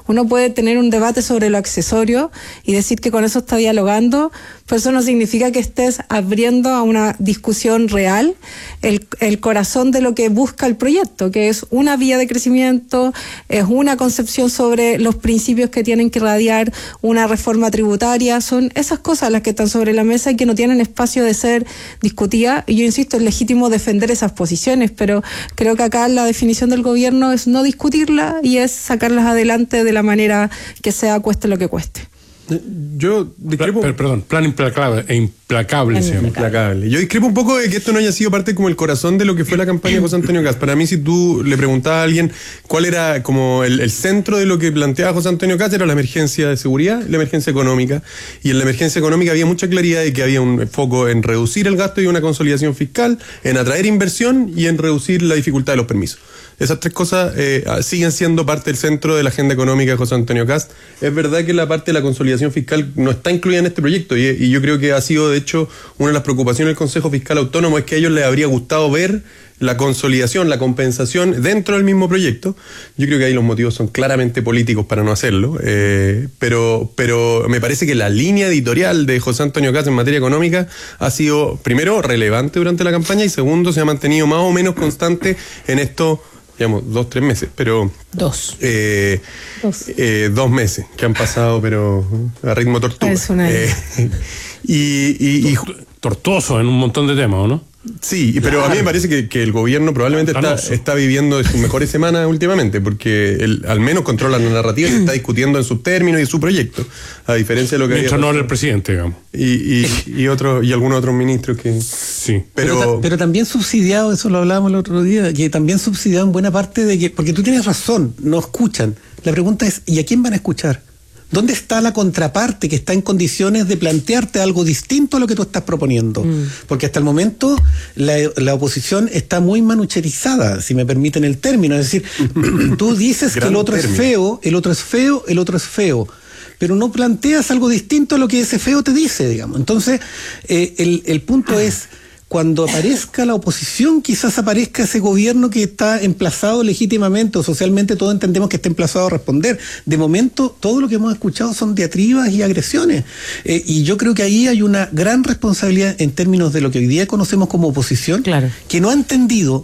Uno puede tener un debate sobre lo accesorio y decir que con eso está dialogando, pero eso no significa que estés abriendo a una discusión real el corazón de lo que busca el proyecto, que es una vía de crecimiento, es una concepción sobre los principios que tienen que irradiar una reforma tributaria. Son esas cosas las que están sobre la mesa y que no tienen espacio de ser discutidas. Y yo insisto, es legítimo defender esas posiciones, pero creo que acá la definición del gobierno es no discutirlas y es sacarlas adelante de la manera que sea, cueste lo que cueste. Yo discrepo. Perdón, plan implacable. Yo discrepo un poco de que esto no haya sido parte como el corazón de lo que fue la campaña de José Antonio Kast. Para mí, si tú le preguntabas a alguien cuál era como el centro de lo que planteaba José Antonio Kast, era la emergencia de seguridad, la emergencia económica. Y en la emergencia económica había mucha claridad de que había un foco en reducir el gasto y una consolidación fiscal, en atraer inversión y en reducir la dificultad de los permisos. Esas tres cosas siguen siendo parte del centro de la agenda económica de José Antonio Kast. Es verdad que la parte de la consolidación fiscal no está incluida en este proyecto y yo creo que ha sido, de hecho, una de las preocupaciones del Consejo Fiscal Autónomo es que a ellos les habría gustado ver la consolidación, la compensación dentro del mismo proyecto. Yo creo que ahí los motivos son claramente políticos para no hacerlo, pero me parece que la línea editorial de José Antonio Kast en materia económica ha sido, primero, relevante durante la campaña y segundo, se ha mantenido más o menos constante en estos, digamos, 2-3 meses, pero... 2 meses que han pasado, pero a ritmo tortuga. Es una... tortuoso en un montón de temas, ¿o no? Sí, pero a mí me parece que el gobierno probablemente está viviendo sus mejores semanas últimamente, porque al menos controla la narrativa y está discutiendo en sus términos y su proyecto, a diferencia de lo que había pasado. No era el presidente, digamos. Y algunos otros ministros que... Sí. Pero también subsidiado, eso lo hablábamos el otro día, que también subsidiado en buena parte de que... Porque tú tienes razón, no escuchan. La pregunta es, ¿y a quién van a escuchar? ¿Dónde está la contraparte que está en condiciones de plantearte algo distinto a lo que tú estás proponiendo? Porque hasta el momento la oposición está muy manucherizada, si me permiten el término. Es decir, tú dices que el otro es feo, el otro es feo, el otro es feo, pero no planteas algo distinto a lo que ese feo te dice, digamos. Entonces, el punto es... Cuando aparezca la oposición, quizás aparezca ese gobierno que está emplazado legítimamente o socialmente, todos entendemos que está emplazado a responder. De momento, todo lo que hemos escuchado son diatribas y agresiones. Y yo creo que ahí hay una gran responsabilidad en términos de lo que hoy día conocemos como oposición, claro, que no ha entendido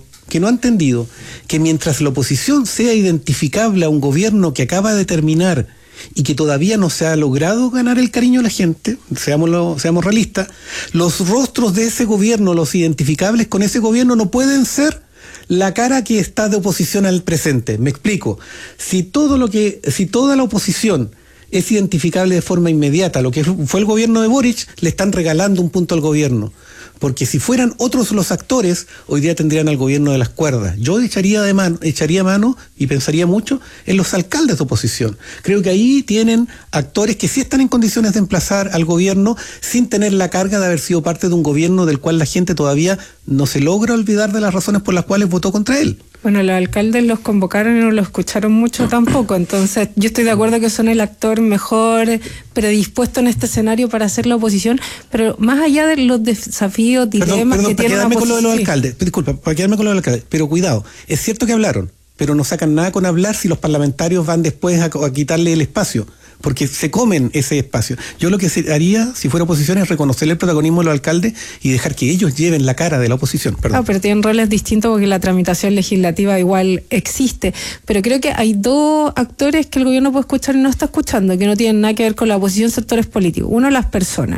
que mientras la oposición sea identificable a un gobierno que acaba de terminar y que todavía no se ha logrado ganar el cariño de la gente, seamos realistas, los rostros de ese gobierno, los identificables con ese gobierno, no pueden ser la cara que está de oposición al presente. Me explico. Si toda la oposición es identificable de forma inmediata, lo que fue el gobierno de Boric, le están regalando un punto al gobierno. Porque si fueran otros los actores, hoy día tendrían al gobierno de las cuerdas. Yo echaría mano y pensaría mucho en los alcaldes de oposición. Creo que ahí tienen actores que sí están en condiciones de emplazar al gobierno sin tener la carga de haber sido parte de un gobierno del cual la gente todavía no se logra olvidar de las razones por las cuales votó contra él. Bueno, los alcaldes los convocaron y no los escucharon mucho tampoco, entonces yo estoy de acuerdo que son el actor mejor predispuesto en este escenario para hacer la oposición, pero más allá de los desafíos, dilemas que tiene la oposición... con lo de los alcaldes, disculpa, para quedarme con lo de los alcaldes, pero cuidado, es cierto que hablaron, pero no sacan nada con hablar si los parlamentarios van después a quitarle el espacio, porque se comen ese espacio. Yo lo que haría, si fuera oposición, es reconocer el protagonismo de los alcaldes y dejar que ellos lleven la cara de la oposición. Perdón. Pero tienen roles distintos porque la tramitación legislativa igual existe. Pero creo que hay dos actores que el gobierno puede escuchar y no está escuchando, que no tienen nada que ver con la oposición, sectores políticos. Uno, las personas.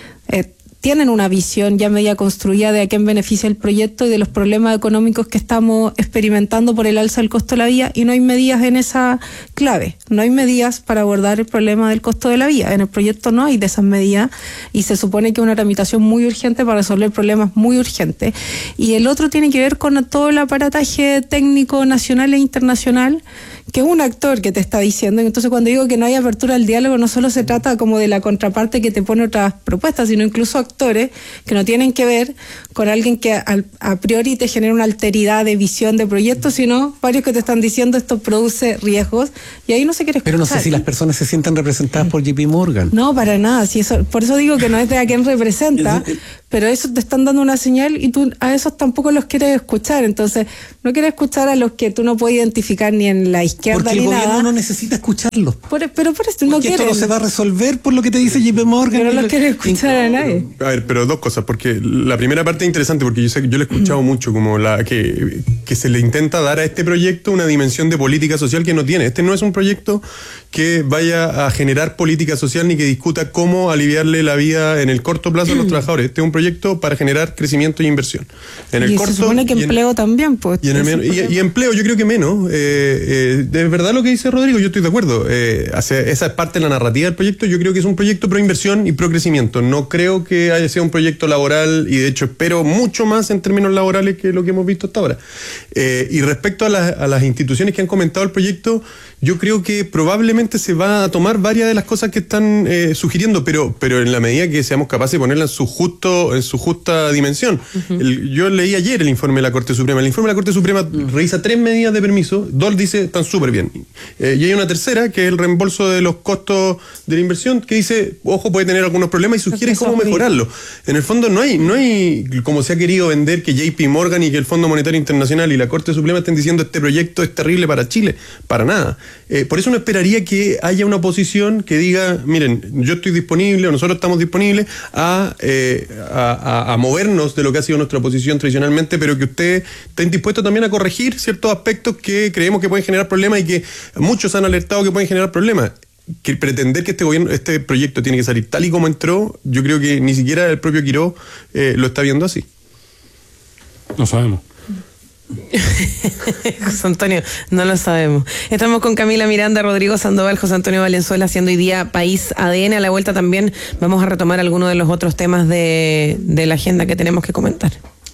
Tienen una visión ya media construida de a quién beneficia el proyecto y de los problemas económicos que estamos experimentando por el alza del costo de la vida, y no hay medidas en esa clave, no hay medidas para abordar el problema del costo de la vida. En el proyecto no hay de esas medidas y se supone que es una tramitación muy urgente para resolver problemas muy urgentes. Y el otro tiene que ver con todo el aparataje técnico nacional e internacional, que es un actor que te está diciendo. Entonces, cuando digo que no hay apertura al diálogo, no solo se trata como de la contraparte que te pone otras propuestas, sino incluso actores que no tienen que ver con alguien que a priori te genera una alteridad de visión de proyectos, sino varios que te están diciendo esto produce riesgos, y ahí no se quiere escuchar. Pero no sé si las personas se sientan representadas por JP Morgan. No, para nada. Si eso, por eso digo que no es de a quién representa, pero eso te están dando una señal y tú a esos tampoco los quieres escuchar. Entonces, no quieres escuchar a los que tú no puedes identificar ni en la izquierda porque ni nada. Porque el gobierno no necesita escucharlos. Pero por eso no porque quieren. Esto no se va a resolver por lo que te dice JP Morgan. Pero no quieres escuchar a nadie. A ver, pero dos cosas, porque la primera parte es interesante, porque yo lo he escuchado mucho, como que se le intenta dar a este proyecto una dimensión de política social que no tiene. Este no es un proyecto que vaya a generar política social ni que discuta cómo aliviarle la vida en el corto plazo a los trabajadores. Este es un proyecto para generar crecimiento y inversión. En el corto, se supone que empleo también, pues. Y empleo, yo creo que menos. De verdad lo que dice Rodrigo, yo estoy de acuerdo. Esa es parte de la narrativa del proyecto. Yo creo que es un proyecto pro inversión y pro crecimiento. No creo que haya sido un proyecto laboral, y de hecho espero mucho más en términos laborales que lo que hemos visto hasta ahora. Y respecto a las instituciones que han comentado el proyecto, yo creo que probablemente se va a tomar varias de las cosas que están sugiriendo, pero en la medida que seamos capaces de ponerla en su justa dimensión. Yo leí ayer el informe de la Corte Suprema. El informe de la Corte Suprema revisa 3 medidas de permiso, 2 dice están súper bien. Y hay una tercera, que es el reembolso de los costos de la inversión, que dice, ojo, puede tener algunos problemas, y sugiere cómo mejorarlo. En el fondo no hay, como se ha querido vender, que JP Morgan y que el Fondo Monetario Internacional y la Corte Suprema estén diciendo este proyecto es terrible para Chile. Para nada. Por eso no esperaría que haya una oposición que diga, miren, yo estoy disponible, o nosotros estamos disponibles a movernos de lo que ha sido nuestra posición tradicionalmente, pero que usted estén dispuestos también a corregir ciertos aspectos que creemos que pueden generar problemas y que muchos han alertado que pueden generar problemas. Que pretender que este proyecto tiene que salir tal y como entró, yo creo que ni siquiera el propio Quirós lo está viendo así. No sabemos. José Antonio, no lo sabemos. Estamos con Camila Miranda, Rodrigo Sandoval, José Antonio Valenzuela, haciendo hoy día País ADN. A la vuelta también vamos a retomar algunos de los otros temas de la agenda que tenemos que comentar.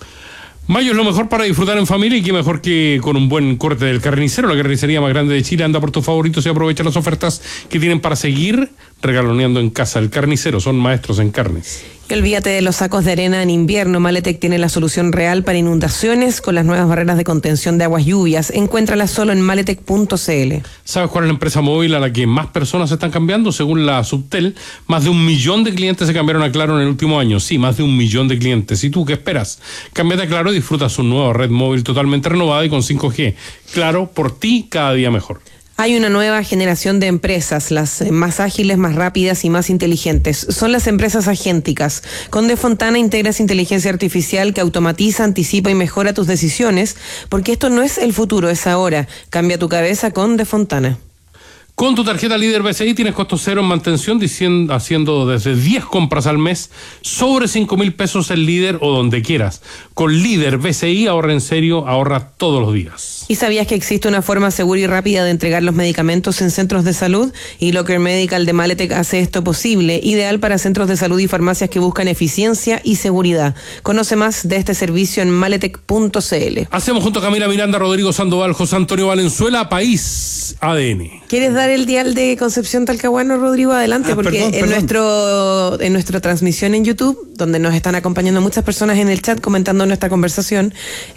Mayo es lo mejor para disfrutar en familia, y qué mejor que con un buen corte del Carnicero, la carnicería más grande de Chile. Anda por tus favoritos y aprovecha las ofertas que tienen para seguir regaloneando en casa. El Carnicero, son maestros en carnes. Y olvídate de los sacos de arena en invierno. Maletec tiene la solución real para inundaciones con las nuevas barreras de contención de aguas lluvias. Encuéntralas solo en maletec.cl. ¿Sabes cuál es la empresa móvil a la que más personas están cambiando? Según la Subtel, más de 1 millón de clientes se cambiaron a Claro en el último año. Sí, más de 1 millón de clientes. ¿Y tú qué esperas? Cámbiate a Claro y disfruta su nueva red móvil totalmente renovada y con 5G. Claro, por ti cada día mejor. Hay una nueva generación de empresas, las más ágiles, más rápidas y más inteligentes. Son las empresas agénticas. Con De Fontana integras inteligencia artificial que automatiza, anticipa y mejora tus decisiones, porque esto no es el futuro, es ahora. Cambia tu cabeza con De Fontana. Con tu tarjeta Líder BCI tienes costo cero en mantención, haciendo desde 10 compras al mes, sobre 5.000 pesos en Líder o donde quieras. Con Líder BCI ahorra en serio, ahorra todos los días. ¿Y sabías que existe una forma segura y rápida de entregar los medicamentos en centros de salud? Y Locker Medical de Maletec hace esto posible, ideal para centros de salud y farmacias que buscan eficiencia y seguridad. Conoce más de este servicio en maletec.cl. Hacemos junto a Camila Miranda, Rodrigo Sandoval, José Antonio Valenzuela, País ADN. ¿Quieres dar el dial de Concepción Talcahuano, Rodrigo? Adelante, porque perdón. En nuestra transmisión en YouTube, donde nos están acompañando muchas personas en el chat comentando nuestra conversación,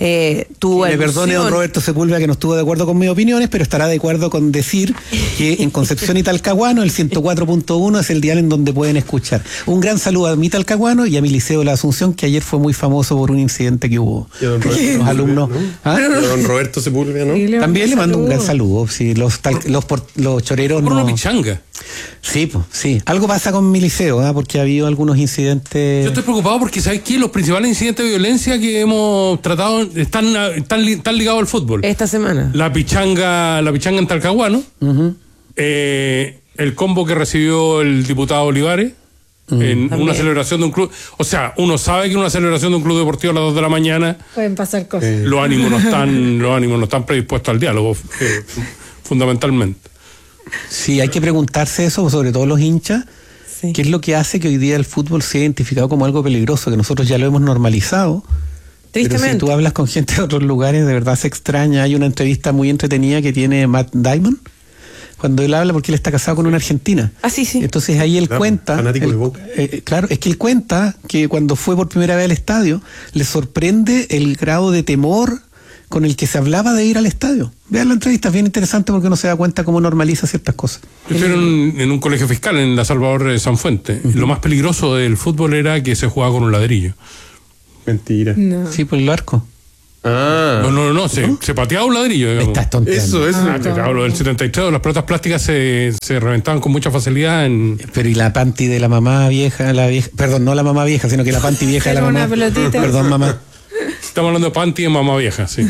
tuvo me perdone don Roberto Sepúlveda, que no estuvo de acuerdo con mis opiniones, pero estará de acuerdo con decir que en Concepción y Talcahuano el 104.1 es el dial en donde pueden escuchar. Un gran saludo a mi Talcahuano y a mi Liceo de la Asunción, que ayer fue muy famoso por un incidente que hubo. Y a don Roberto, los alumnos. ¿no? ¿Ah? Y a don Roberto Sepúlveda, ¿no? También le mando un gran saludo. Sí, los choreros por no. una pichanga. Sí, pues, sí. Algo pasa con mi liceo, porque ha habido algunos incidentes. Yo estoy preocupado porque, ¿sabes qué? Los principales incidentes de violencia que hemos tratado están ligados al fútbol. Esta semana. La pichanga en Talcahuano. Uh-huh. El combo que recibió el diputado Olivares. En una celebración de un club. O sea, uno sabe que en una celebración de un club deportivo a las 2 de la mañana pueden pasar cosas. Los ánimos no están predispuestos al diálogo, fundamentalmente. Sí, hay que preguntarse eso, sobre todo los hinchas. Sí. ¿Qué es lo que hace que hoy día el fútbol sea identificado como algo peligroso? Que nosotros ya lo hemos normalizado. Tristemente. Pero si tú hablas con gente de otros lugares, de verdad se extraña. Hay una entrevista muy entretenida que tiene Matt Damon, cuando él habla, porque él está casado con una argentina. Ah, sí, sí. Entonces ahí él cuenta. Fanático de Boca. Claro, es que él cuenta que cuando fue por primera vez al estadio, le sorprende el grado de temor con el que se hablaba de ir al estadio. Vean la entrevista, es bien interesante porque uno se da cuenta cómo normaliza ciertas cosas. Yo estuve en un colegio fiscal en la Salvador Sanfuente. Lo más peligroso del fútbol era que se jugaba con un ladrillo. Mentira. No. Sí, por el arco. Ah. No, se pateaba un ladrillo. Digamos. Estás tonteando. Eso. Te hablo del 73, las pelotas plásticas se reventaban con mucha facilidad en... Pero y la panty de la mamá vieja, perdón, no la mamá vieja, sino que la panty vieja de la Era mamá. una pelotita. Perdón, mamá. Estamos hablando de panty de mamá vieja, sí.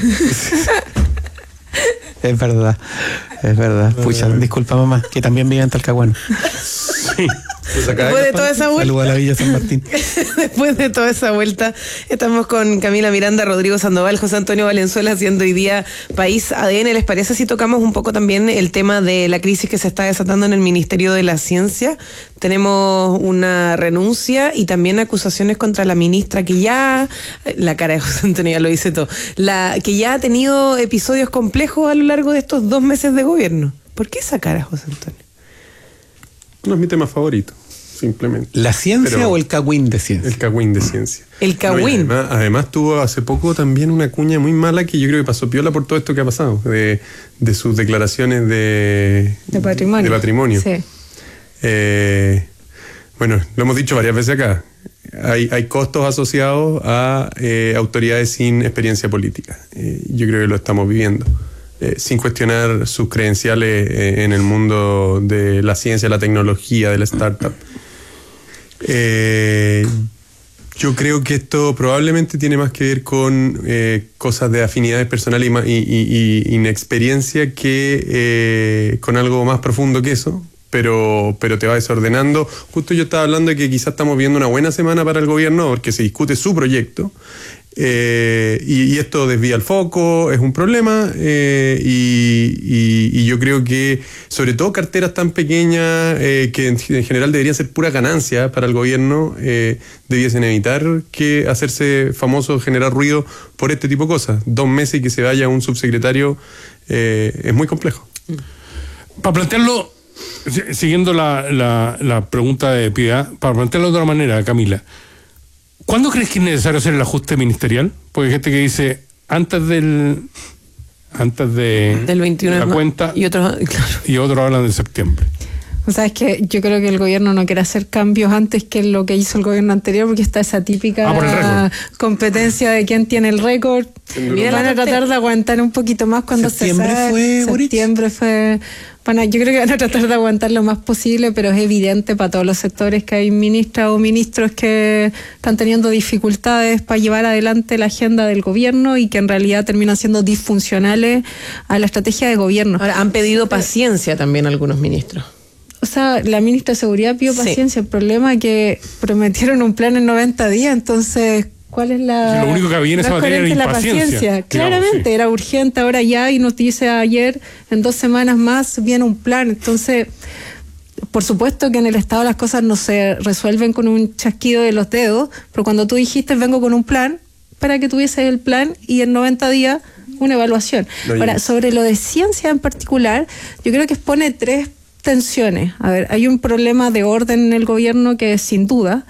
Es verdad. Pucha, disculpa mamá, que también vive en Talcahuano. Sí. Después de toda esa vuelta. Saludos a la Villa San Martín. Después de toda esa vuelta, estamos con Camila Miranda, Rodrigo Sandoval, José Antonio Valenzuela haciendo hoy día País ADN. ¿Les parece si tocamos un poco también el tema de la crisis que se está desatando en el Ministerio de la Ciencia? Tenemos una renuncia y también acusaciones contra la ministra que ya, la cara de José Antonio ya lo dice todo, que ya ha tenido episodios complejos a lo largo de estos 2 meses de gobierno. ¿Por qué esa cara, José Antonio? No es mi tema favorito, simplemente. ¿La ciencia Pero o el cagüín de ciencia? el cagüín de ciencia. El cagüín. No, además tuvo hace poco también una cuña muy mala que yo creo que pasó piola por todo esto que ha pasado, de sus declaraciones de patrimonio. Sí. Bueno, lo hemos dicho varias veces acá. Hay costos asociados a autoridades sin experiencia política. Yo creo que lo estamos viviendo. Sin cuestionar sus credenciales en el mundo de la ciencia, la tecnología, de la startup. Yo creo que esto probablemente tiene más que ver con cosas de afinidades personales y inexperiencia que con algo más profundo que eso, pero te va desordenando. Justo yo estaba hablando de que quizás estamos viendo una buena semana para el gobierno porque se discute su proyecto. Y esto desvía el foco, es un problema, y yo creo que sobre todo carteras tan pequeñas que en general deberían ser pura ganancia para el gobierno, debiesen evitar que hacerse famoso, generar ruido por este tipo de cosas. 2 meses y que se vaya un subsecretario es muy complejo. Para plantearlo, siguiendo la pregunta de Piedad, para plantearlo de otra manera, Camila, ¿cuándo crees que es necesario hacer el ajuste ministerial? Porque hay gente que dice, antes del 21 de la cuenta, y otros hablan de septiembre. O sea, es que yo creo que el gobierno no quiere hacer cambios antes que lo que hizo el gobierno anterior, porque está esa típica competencia de quién tiene el récord. Van a tratar de aguantar un poquito más cuando ¿Septiembre fue Boric? Septiembre fue... Bueno, yo creo que van a tratar de aguantar lo más posible, pero es evidente para todos los sectores que hay ministras o ministros que están teniendo dificultades para llevar adelante la agenda del gobierno y que en realidad terminan siendo disfuncionales a la estrategia de gobierno. Ahora, han pedido paciencia también algunos ministros. O sea, la ministra de Seguridad pidió paciencia. El problema es que prometieron un plan en 90 días, entonces... ¿Cuál es la...? Lo único que había en esa materia era impaciencia. Claramente, digamos, sí. Era urgente ahora ya y nos dice ayer, en 2 semanas más viene un plan. Entonces, por supuesto que en el Estado las cosas no se resuelven con un chasquido de los dedos, pero cuando tú dijiste vengo con un plan, para que tuviese el plan y en 90 días una evaluación. Ahora, sobre lo de ciencia en particular, yo creo que expone 3 tensiones. A ver, hay un problema de orden en el gobierno que sin duda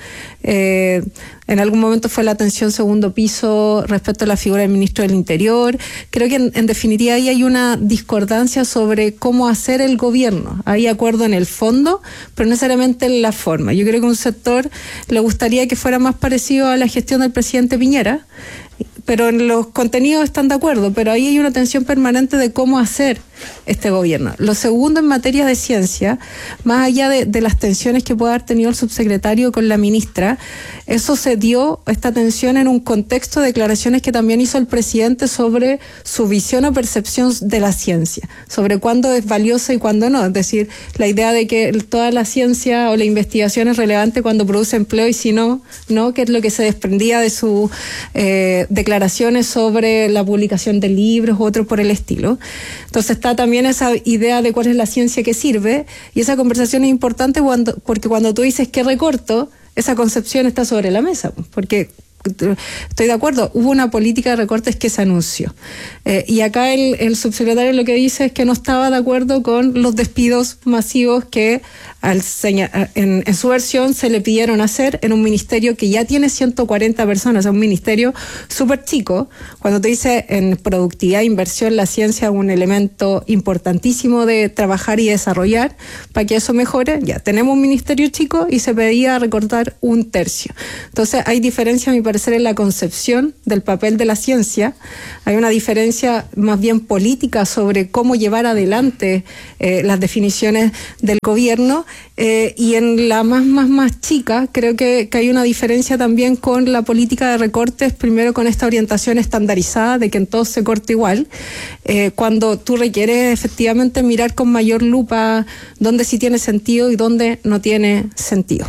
en algún momento fue la tensión segundo piso respecto a la figura del ministro del Interior. Creo que en definitiva ahí hay una discordancia sobre cómo hacer el gobierno. Hay acuerdo en el fondo, pero no necesariamente en la forma. Yo creo que a un sector le gustaría que fuera más parecido a la gestión del presidente Piñera, pero en los contenidos están de acuerdo, pero ahí hay una tensión permanente de cómo hacer este gobierno. Lo segundo, en materia de ciencia, más allá de las tensiones que pueda haber tenido el subsecretario con la ministra, eso se dio, esta tensión, en un contexto de declaraciones que también hizo el presidente sobre su visión o percepción de la ciencia, sobre cuándo es valiosa y cuándo no. Es decir, la idea de que toda la ciencia o la investigación es relevante cuando produce empleo y si no, no, que es lo que se desprendía de sus declaraciones sobre la publicación de libros u otros por el estilo. Entonces está también esa idea de cuál es la ciencia que sirve, y esa conversación es importante porque cuando tú dices que recorto, esa concepción está sobre la mesa, porque estoy de acuerdo, hubo una política de recortes que se anunció. Y acá el subsecretario lo que dice es que no estaba de acuerdo con los despidos masivos que en su versión se le pidieron hacer en un ministerio que ya tiene 140 personas, es un ministerio súper chico. Cuando te dice en productividad e inversión, la ciencia es un elemento importantísimo de trabajar y desarrollar para que eso mejore. Ya tenemos un ministerio chico y se pedía recortar 1/3. Entonces hay diferencia, a mi parecer, en la concepción del papel de la ciencia. Hay una diferencia más bien política sobre cómo llevar adelante las definiciones del gobierno. Y en la más chica creo que hay una diferencia también con la política de recortes, primero con esta orientación estandarizada de que en todo se corte igual, cuando tú requieres efectivamente mirar con mayor lupa dónde sí tiene sentido y dónde no tiene sentido.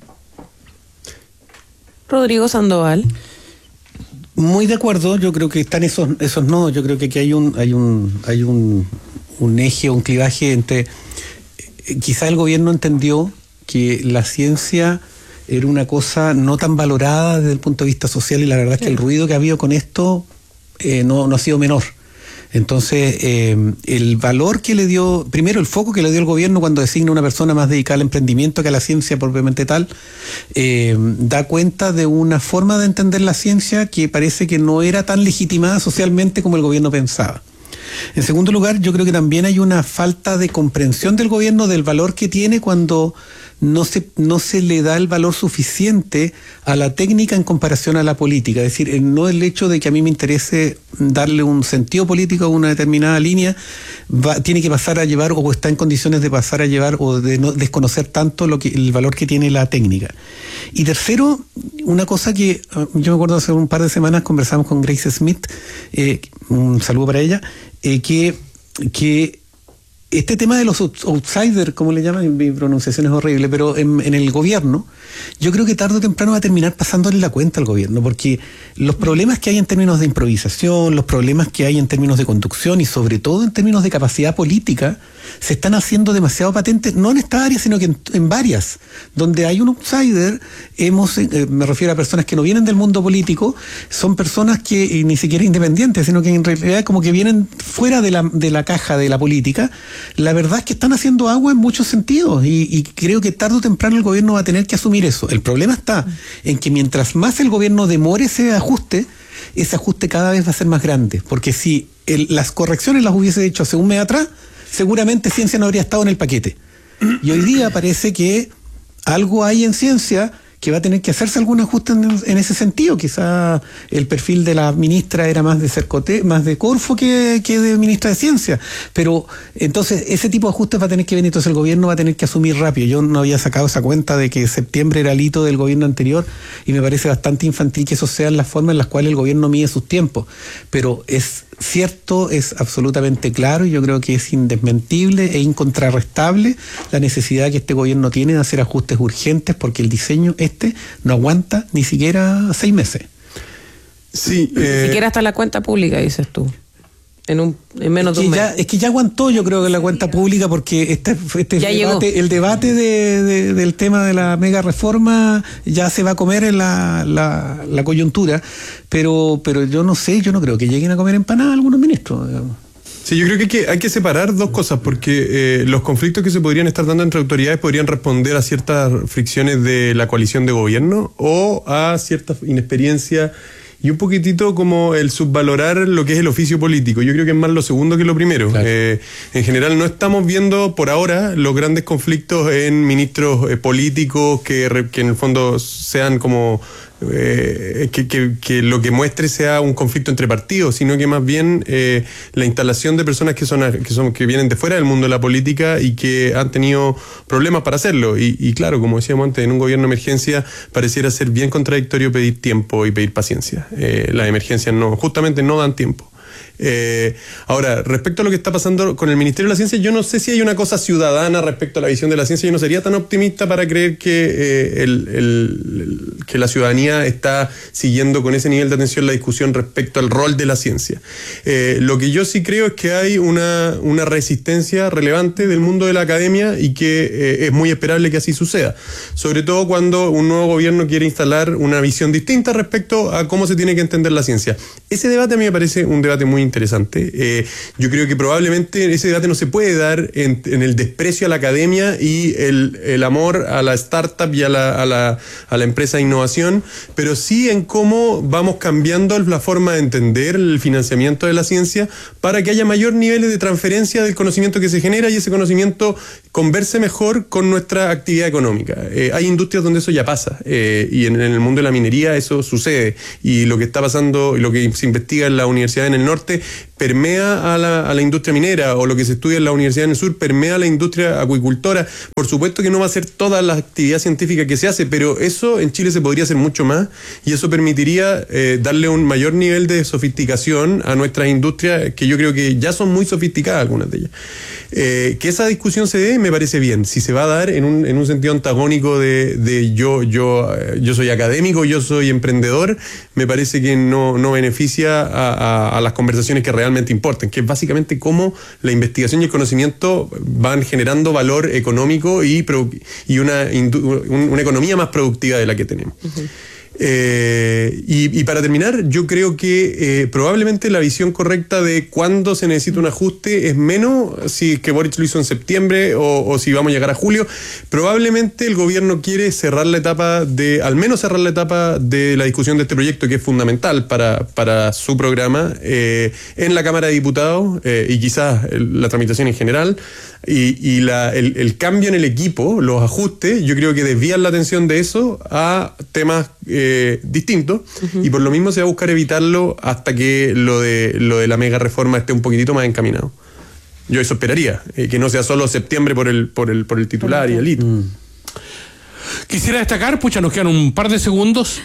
Rodrigo Sandoval. Muy de acuerdo, yo creo que están esos nodos, yo creo que aquí hay un eje, un clivaje entre... Quizá el gobierno entendió que la ciencia era una cosa no tan valorada desde el punto de vista social, y la verdad es que el ruido que ha habido con esto no ha sido menor. Entonces, el valor que le dio, primero el foco que le dio el gobierno cuando designa una persona más dedicada al emprendimiento que a la ciencia propiamente tal, da cuenta de una forma de entender la ciencia que parece que no era tan legitimada socialmente como el gobierno pensaba. En segundo lugar, yo creo que también hay una falta de comprensión del gobierno del valor que tiene cuando no se le da el valor suficiente a la técnica en comparación a la política. Es decir, no el hecho de que a mí me interese darle un sentido político a una determinada línea, tiene que pasar a llevar, o está en condiciones de pasar a llevar, o de no desconocer tanto el valor que tiene la técnica. Y tercero, una cosa que yo me acuerdo hace un par de semanas conversamos con Grace Smith, un saludo para ella, que este tema de los outsiders, como le llaman, mi pronunciación es horrible, pero en el gobierno, yo creo que tarde o temprano va a terminar pasándole la cuenta al gobierno, porque los problemas que hay en términos de improvisación, los problemas que hay en términos de conducción y sobre todo en términos de capacidad política, se están haciendo demasiado patentes, no en esta área, sino que en varias, donde hay un outsider. Me refiero a personas que no vienen del mundo político, son personas que ni siquiera independientes, sino que en realidad como que vienen fuera de la caja de la política. La verdad es que están haciendo agua en muchos sentidos, y creo que tarde o temprano el gobierno va a tener que asumir eso. El problema está en que mientras más el gobierno demore ese ajuste cada vez va a ser más grande, porque si las correcciones las hubiese hecho hace un mes atrás, seguramente ciencia no habría estado en el paquete. Y hoy día parece que algo hay en ciencia que va a tener que hacerse algún ajuste en ese sentido. Quizá el perfil de la ministra era más de Cercoté, más de Corfo que de ministra de Ciencia. Pero entonces ese tipo de ajustes va a tener que venir, entonces el gobierno va a tener que asumir rápido. Yo no había sacado esa cuenta de que septiembre era el hito del gobierno anterior, y me parece bastante infantil que eso sean las formas en las cuales el gobierno mide sus tiempos. Pero es cierto, es absolutamente claro, y yo creo que es indesmentible e incontrarrestable la necesidad que este gobierno tiene de hacer ajustes urgentes, porque el diseño no aguanta ni siquiera 6 meses. Sí, ni siquiera hasta la cuenta pública, dices tú. En menos de un mes. Es que ya aguantó, yo creo, que la cuenta pública, porque el debate del tema de la mega reforma ya se va a comer en la coyuntura, pero yo no creo que lleguen a comer empanadas algunos ministros, digamos. Sí, yo creo que hay que separar dos cosas, porque los conflictos que se podrían estar dando entre autoridades podrían responder a ciertas fricciones de la coalición de gobierno o a cierta inexperiencia y un poquitito como el subvalorar lo que es el oficio político. Yo creo que es más lo segundo que lo primero. Claro. En general no estamos viendo por ahora los grandes conflictos en ministros políticos que en el fondo sean como... que lo que muestre sea un conflicto entre partidos, sino que más bien la instalación de personas que vienen de fuera del mundo de la política y que han tenido problemas para hacerlo. Y claro, como decíamos antes, en un gobierno de emergencia pareciera ser bien contradictorio pedir tiempo y pedir paciencia. Las emergencias justamente no dan tiempo. Ahora, respecto a lo que está pasando con el Ministerio de la Ciencia, yo no sé si hay una cosa ciudadana respecto a la visión de la ciencia. Yo no sería tan optimista para creer que que la ciudadanía está siguiendo con ese nivel de atención la discusión respecto al rol de la ciencia. Lo que yo sí creo es que hay una resistencia relevante del mundo de la academia y que es muy esperable que así suceda. Sobre todo cuando un nuevo gobierno quiere instalar una visión distinta respecto a cómo se tiene que entender la ciencia. Ese debate a mí me parece un debate muy interesante. Yo creo que probablemente ese debate no se puede dar en el desprecio a la academia y el amor a la startup y a la empresa de innovación, pero sí en cómo vamos cambiando la forma de entender el financiamiento de la ciencia para que haya mayor niveles de transferencia del conocimiento que se genera y ese conocimiento converse mejor con nuestra actividad económica. Hay industrias donde eso ya pasa y en el mundo de la minería eso sucede, y lo que está pasando y lo que se investiga en la universidad en el norte permea a la industria minera, o lo que se estudia en la universidad en el sur permea a la industria acuicultora. Por supuesto que no va a ser toda la actividad científica que se hace, pero eso en Chile se podría hacer mucho más, y eso permitiría darle un mayor nivel de sofisticación a nuestras industrias, que yo creo que ya son muy sofisticadas algunas de ellas. Que esa discusión se dé me parece bien. Si se va a dar en un sentido antagónico de yo soy académico, yo soy emprendedor, me parece que no beneficia a las conversaciones que realmente importan, que es básicamente cómo la investigación y el conocimiento van generando valor económico y una economía más productiva de la que tenemos. Uh-huh. Y para terminar, yo creo que probablemente la visión correcta de cuándo se necesita un ajuste es menos si es que Boric lo hizo en septiembre o si vamos a llegar a julio. Probablemente el gobierno quiere al menos cerrar la etapa de la discusión de este proyecto, que es fundamental para su programa, en la Cámara de Diputados, y quizás la tramitación en general. Y el cambio en el equipo, los ajustes, yo creo que desvían la atención de eso a temas distintos, uh-huh. Y por lo mismo se va a buscar evitarlo hasta que lo de la mega reforma esté un poquitito más encaminado. Yo eso esperaría, que no sea solo septiembre por el titular y el hito. Quisiera destacar, nos quedan un par de segundos,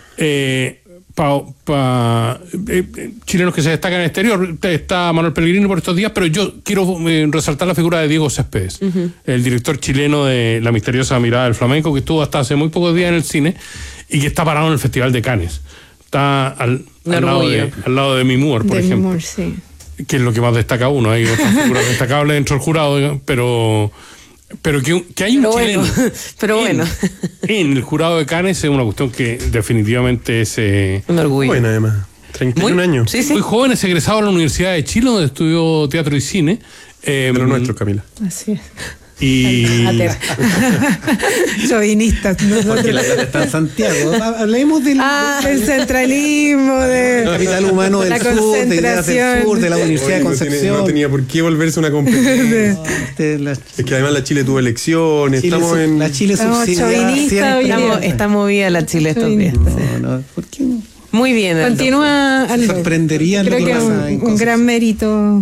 chilenos que se destacan en el exterior. Está Manuel Pellegrini por estos días, pero yo quiero resaltar la figura de Diego Céspedes, uh-huh. El director chileno de La misteriosa mirada del flamenco, que estuvo hasta hace muy pocos días en el cine y que está parado en el Festival de Cannes. Está al lado de Demi Moore, por ejemplo. Moore, sí. Que es lo que más destaca uno. Hay otras figuras destacables dentro del jurado, pero que hay un chileno en el jurado de Cannes es una cuestión que definitivamente es un orgullo. Bueno, además, 31 años. Sí. Muy joven, es egresado de la Universidad de Chile, donde estudió teatro y cine. De lo nuestro, Camila. Así es. Y chauvinistas, porque la plata está en Santiago. Hablemos del el centralismo, del capital humano del sur, de ideas del sur, de la Universidad de Concepción. No tenía por qué volverse una competencia. Es que además la Chile tuvo elecciones. La Chile subsidiada. Está movida la Chile estos días. ¿Por qué no? Muy bien. Continúa. Sorprendería lo que pasa en un gran mérito.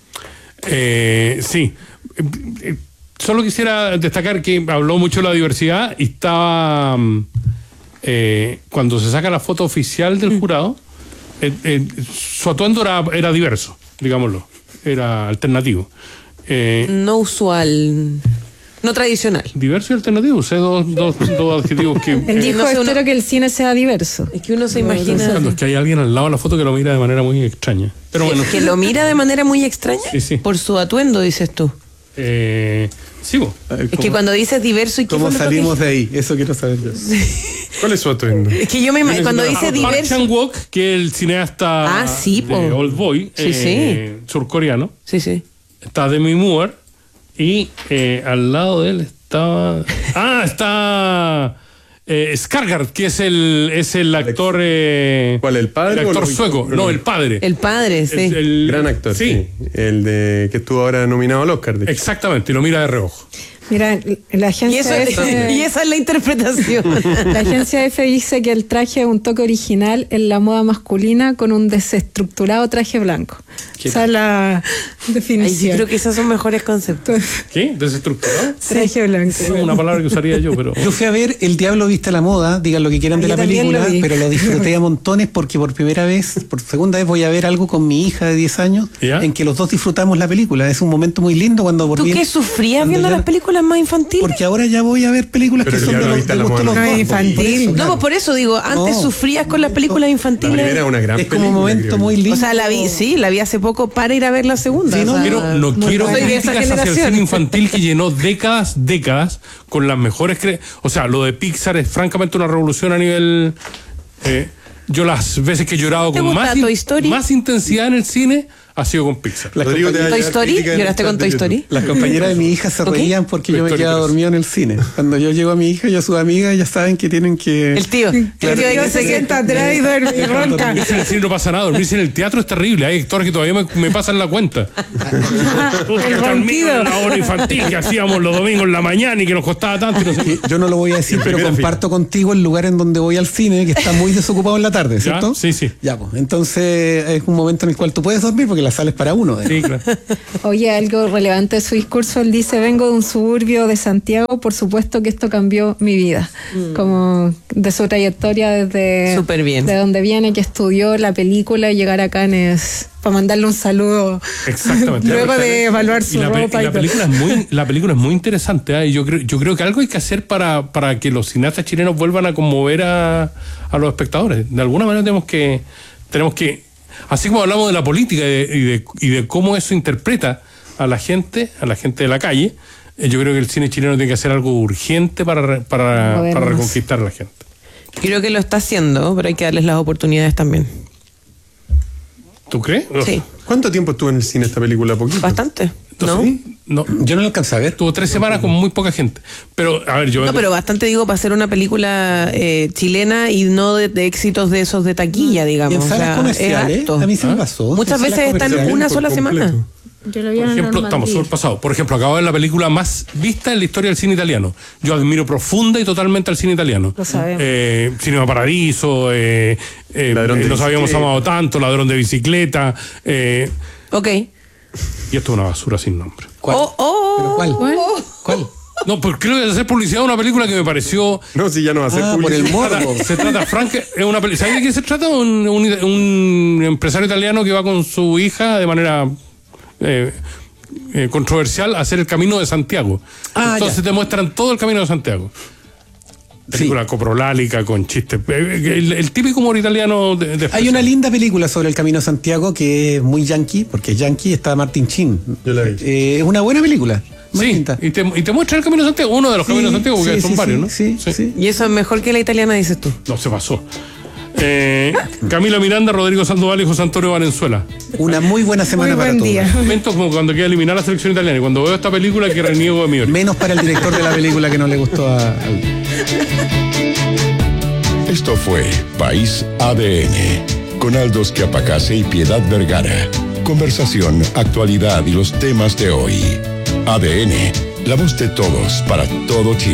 Sí. Solo quisiera destacar que habló mucho de la diversidad y estaba, cuando se saca la foto oficial del jurado, su atuendo era diverso, digámoslo, era alternativo. No usual, no tradicional. Diverso y alternativo, usé dos adjetivos que... Él dijo, espero que el cine sea diverso. Es que uno se imagina... Es que hay alguien al lado de la foto que lo mira de manera muy extraña. Pero bueno. ¿Que lo mira de manera muy extraña? Sí. Por su atuendo, dices tú. Sí, es que cuando dices diverso y ¿cómo salimos de ahí? Eso quiero saber yo. ¿Cuál es su atuendo? Es que yo cuando dice diverso. Park Chan-wook, que es el cineasta de Old Boy, surcoreano. Sí. Está Demi Moore y al lado de él estaba. Está Skarsgård, que es el actor. ¿Cuál? ¿El padre? El actor sueco. No, el padre. El padre, sí. El gran actor, sí. El que estuvo ahora nominado al Oscar. Exactamente, y lo mira de reojo. Mira, la Y, agencia y esa es la interpretación. La agencia F dice que el traje es un toque original en la moda masculina con un desestructurado traje blanco. Esa es la Ay, definición. yo creo que esos son mejores conceptos. ¿Qué? ¿Desestructurado? Traje blanco. Es una palabra que usaría yo, pero... Yo fui a ver El Diablo Viste a la Moda, digan lo que quieran de Yo la también película, lo vi. pero lo disfruté a montones porque por segunda vez voy a ver algo con mi hija de 10 años ¿Ya? en que los dos disfrutamos la película. Es un momento muy lindo cuando por ¿Tú fin- qué sufrías cuando viendo ya- las películas más infantiles? Porque ahora ya voy a ver películas Pero que El son de Diablo los Viste a la de Moda los no dos. es infantil. Por eso, No, claro. pues por eso digo, antes No. sufrías con las películas La infantiles. primera es una gran Es como un película, momento creo muy yo. lindo. O sea, la vi hace poco para ir a ver la segunda. Sí, no, o sea, No quiero soy de esa críticas hacia el generación. cine infantil que llenó décadas con las mejores... O sea, lo de Pixar es francamente una revolución a nivel... yo las veces que he llorado ¿Te con gusta Toy Story? más intensidad en el cine ha sido con Pixar. Rodrigo, te va a ¿Toy llegar Story? crítica en el ¿Lloraste chat con de Toy YouTube. Story? Las compañeras de mi hija se ¿Ok? reían porque yo me Victoria quedaba Pérez. dormido en el cine. Cuando yo llego a mi hija y a sus amigas, ya saben que tienen que... El tío. Claro. El tío de que Se sienta atrás y duerme y ronca. Dormirse en el cine no pasa nada, dormirse en el teatro es terrible. Hay actores que todavía me pasan la cuenta. El Dormido ronquido. en la hora infantil que hacíamos los domingos en la mañana y que nos costaba tanto. Y no sé qué. Yo no lo voy a decir, En pero primera comparto contigo el lugar en donde voy al cine, que está muy desocupado en la tarde, ¿cierto? Sí, sí. Ya, pues. Entonces es un momento en el cual tú puedes dormir porque la sala es para uno. Sí, claro. Oye, algo relevante de su discurso, él dice, vengo de un suburbio de Santiago, por supuesto que esto cambió mi vida. Como de su trayectoria desde Súper bien. de donde viene, que estudió la película y llegar a Cannes para mandarle un saludo. Exactamente. Luego de evaluar su ropa y todo. La película es muy interesante. ¿eh? Y yo creo que algo hay que hacer para que los cineastas chilenos vuelvan a conmover a los espectadores. De alguna manera tenemos que así como hablamos de la política y de cómo eso interpreta a la gente de la calle, yo creo que el cine chileno tiene que hacer algo urgente para reconquistar a la gente. Creo que lo está haciendo, pero hay que darles las oportunidades también. ¿Tú crees? Sí, ¿Cuánto tiempo estuvo en el cine esta película? ¿Poquito? bastante. ¿No? ¿Sí? No. Yo no lo alcancé a ver. Tuvo 3 semanas con muy poca gente. Pero, a ver, No, pero bastante digo para hacer una película chilena y no de éxitos de esos de taquilla, Y digamos. en O salas sea, es comerciales, harto. a mí se me pasó. Muchas En salas veces están comerciales. una por sola completo. semana. Yo lo vi por en ejemplo, estamos súper pasados. Por ejemplo, acabo de ver la película más vista en la historia del cine italiano. Yo admiro profunda y totalmente al cine italiano. Lo sabemos. Cinema Paradiso, Ladrón de Nos habíamos bicicleta. amado tanto, Ladrón de bicicleta. Ok. Y esto es una basura sin nombre. ¿Cuál? ¿Pero cuál? ¿Cuál? No, pues creo que hacer publicidad de una película que me pareció... No, si ya no va a ser Ah, por el publicidad. morbo. Se trata, Frank, es una película. ¿Sabes de qué se trata? Un empresario italiano que va con su hija de manera controversial a hacer el Camino de Santiago. Ah, Entonces ya. te muestran todo el Camino de Santiago. Película coprolálica con chistes. El típico humor italiano de Hay expresión. una linda película sobre el Camino a Santiago que es muy yankee, porque es yankee, está Martin Sheen. Yo la vi. Es una buena película. Muy Sí, linda. y te muestra el Camino de Santiago, uno de los Caminos de Santiago, porque sí, son sí, varios, sí, ¿no? Sí, sí. Y eso es mejor que la italiana, dices tú. No, se pasó. Camilo Miranda, Rodrigo Sandoval y José Antonio Valenzuela. Una muy buena semana Muy para buen todos. día. Momentos como cuando queda eliminar la selección italiana. Y cuando veo esta película que reniego de mi orden. Menos para el director de la película que no le gustó al... Esto fue País ADN, con Aldos Quiapacase y Piedad Vergara. Conversación, actualidad y los temas de hoy. ADN, la voz de todos para todo Chile.